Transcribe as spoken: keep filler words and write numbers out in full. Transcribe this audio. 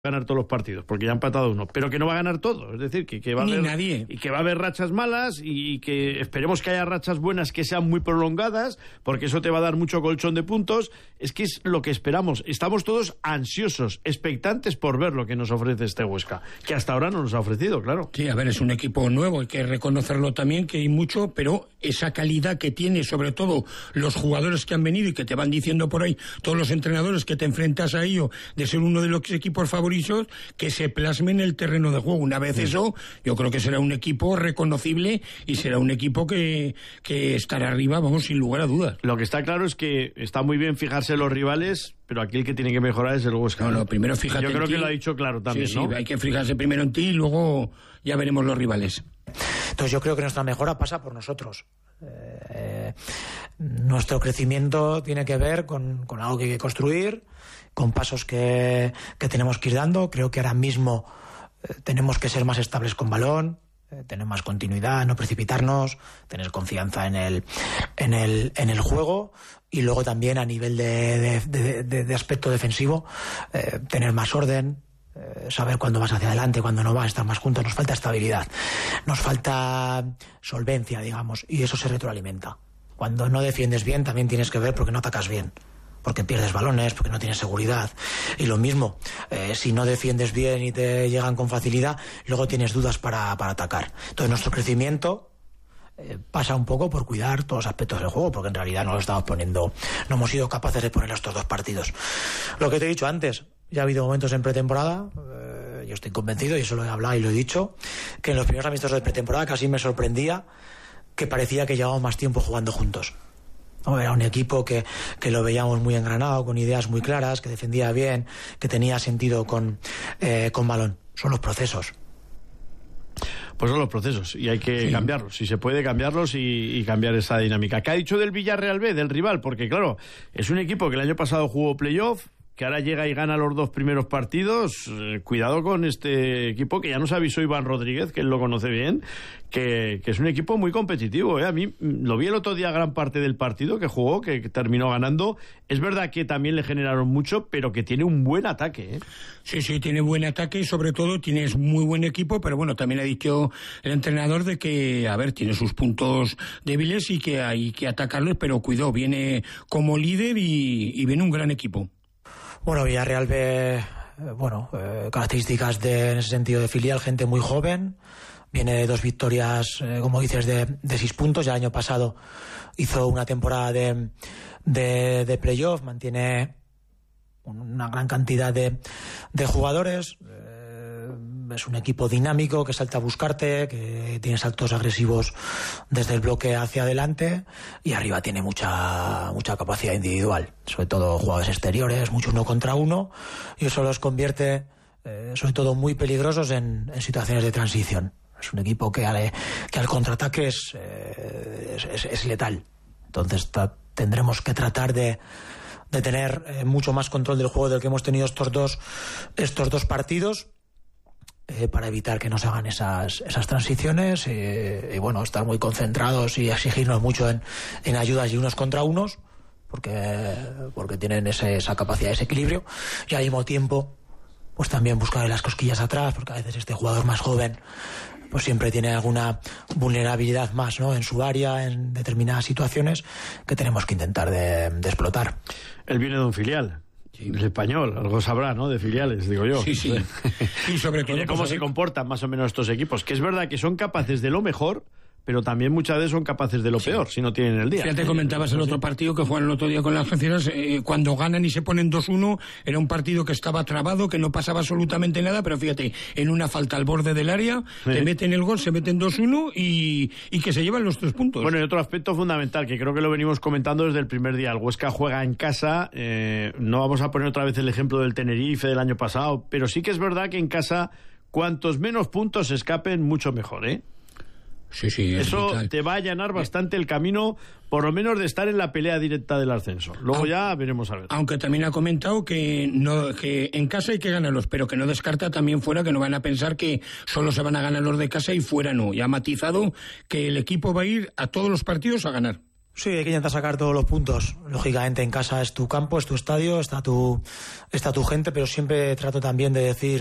ganar todos los partidos, porque ya ha empatado uno, pero que no va a ganar todo, es decir, que, que va a Ni haber, nadie. y que va a haber rachas malas y que esperemos que haya rachas buenas que sean muy prolongadas, porque eso te va a dar mucho colchón de puntos. Es que es lo que esperamos. Estamos todos ansiosos, expectantes por ver lo que nos ofrece este Huesca, que hasta ahora no nos ha ofrecido, claro. Sí, a ver, es un equipo nuevo, hay que reconocerlo también, que hay mucho, pero esa calidad que tiene, sobre todo los jugadores que han venido y que te van diciendo por ahí, todos los entrenadores que te enfrentas a ello, de ser uno de los equipos favoritos, que se plasme en el terreno de juego. Una vez sí. Eso, yo creo que será un equipo reconocible y será un equipo que, que estará arriba, vamos, sin lugar a dudas. Lo que está claro es que está muy bien fijarse en los rivales, pero aquí el que tiene que mejorar es el Huesca. No, no, primero fíjate Yo creo en ti. que lo ha dicho claro también, sí, ¿no? Sí, hay que fijarse primero en ti y luego ya veremos los rivales. Entonces yo creo que nuestra mejora pasa por nosotros. Eh, nuestro crecimiento tiene que ver con, con algo que hay que construir, con pasos que, que tenemos que ir dando. Creo que ahora mismo eh, tenemos que ser más estables con balón, eh, tener más continuidad, no precipitarnos, tener confianza en el, en el, en el juego, y luego también a nivel de, de, de, de, de aspecto defensivo, eh, tener más orden, eh, saber cuándo vas hacia adelante, cuándo no vas, estar más juntos. Nos falta estabilidad, nos falta solvencia, digamos, y eso se retroalimenta. Cuando no defiendes bien también tienes que ver porque no atacas bien, porque pierdes balones, porque no tienes seguridad. Y lo mismo, eh, si no defiendes bien y te llegan con facilidad, luego tienes dudas para, para atacar. Entonces nuestro crecimiento eh, pasa un poco por cuidar todos los aspectos del juego, porque en realidad no lo estamos poniendo, no hemos sido capaces de poner estos dos partidos. Lo que te he dicho antes, ya ha habido momentos en pretemporada, eh, yo estoy convencido, y eso lo he hablado y lo he dicho, que en los primeros amistosos de pretemporada casi me sorprendía que parecía que llevábamos más tiempo jugando juntos. Era un equipo que, que lo veíamos muy engranado, con ideas muy claras, que defendía bien, que tenía sentido con, eh, con balón. Son los procesos. Pues son los procesos y hay que sí. cambiarlos, si se puede cambiarlos y, y cambiar esa dinámica. ¿Qué ha dicho del Villarreal B, del rival? Porque claro, es un equipo que el año pasado jugó playoff, que ahora llega y gana los dos primeros partidos. Eh, cuidado con este equipo, que ya nos avisó Iván Rodríguez, que él lo conoce bien, que, que es un equipo muy competitivo, ¿eh? A mí lo vi el otro día gran parte del partido que jugó, que, que terminó ganando. Es verdad que también le generaron mucho, pero que tiene un buen ataque, ¿eh? Sí, sí, tiene buen ataque y sobre todo tienes muy buen equipo, pero bueno, también ha dicho el entrenador de que, a ver, tiene sus puntos débiles y que hay que atacarlos, pero cuidado, viene como líder y, y viene un gran equipo. Bueno, Villarreal ve, bueno, eh, características de, en ese sentido de filial, gente muy joven, viene de dos victorias, eh, como dices, de, de seis puntos. Ya el año pasado hizo una temporada de, de, de playoff, mantiene una gran cantidad de, de jugadores. Eh, es un equipo dinámico que salta a buscarte, que tiene saltos agresivos desde el bloque hacia adelante, y arriba tiene mucha mucha capacidad individual, sobre todo jugadores exteriores, mucho uno contra uno, y eso los convierte eh, sobre todo muy peligrosos en, en situaciones de transición. Es un equipo que al, que al contraataque es, eh, es, es, es letal. Entonces ta, tendremos que tratar de de tener eh, mucho más control del juego del que hemos tenido estos dos estos dos partidos, eh, para evitar que nos hagan esas esas transiciones, eh, y bueno, estar muy concentrados y exigirnos mucho en, en ayudas y unos contra unos, porque porque tienen ese, esa capacidad de ese equilibrio, y al mismo tiempo pues también buscar las cosquillas atrás, porque a veces este jugador más joven pues siempre tiene alguna vulnerabilidad más, ¿no?, en su área, en determinadas situaciones que tenemos que intentar de, de explotar. Él viene de un filial, sí, del Español, algo sabrá, ¿no?, de filiales, digo yo. Sí, sí. Y sobre todo, y de cómo se comportan más o menos estos equipos, que es verdad que son capaces de lo mejor, pero también muchas veces son capaces de lo sí. peor, si no tienen el día. Ya te comentabas el otro partido que jugaron el otro día con las Algeciras, eh, cuando ganan y se ponen dos uno, era un partido que estaba trabado, que no pasaba absolutamente nada, pero fíjate, en una falta al borde del área, sí. te meten el gol, se meten dos uno y, y que se llevan los tres puntos. Bueno, y otro aspecto fundamental, que creo que lo venimos comentando desde el primer día, el Huesca juega en casa, eh, no vamos a poner otra vez el ejemplo del Tenerife del año pasado, pero sí que es verdad que en casa, cuantos menos puntos escapen, mucho mejor, ¿eh? Sí, sí, eso vital. Te va a allanar bastante el camino, por lo menos de estar en la pelea directa del ascenso. Luego aunque, ya veremos a ver. Aunque también ha comentado que no, que en casa hay que ganarlos, pero que no descarta también fuera, que no van a pensar que solo se van a ganar los de casa y fuera no. Y ha matizado que el equipo va a ir a todos los partidos a ganar. Sí, hay que intentar sacar todos los puntos. Lógicamente en casa es tu campo, es tu estadio, está tu, está tu gente, pero siempre trato también de decir